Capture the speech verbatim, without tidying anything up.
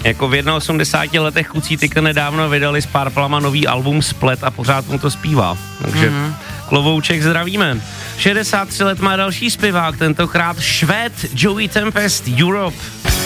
Jako v osmdesáti jednoho letech kluci teďka nedávno vydali s Purplema nový album Splet a pořád mu to zpívá. Takže mm-hmm. Klovouček zdravíme. šedesát tři let má další zpěvák, tentokrát Švéd Joey Tempest, Europe.